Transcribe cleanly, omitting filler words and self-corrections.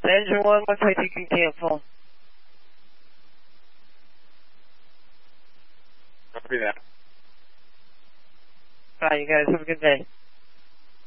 Engine 1, looks like you can cancel. Copy that. Alright, you guys have a good day.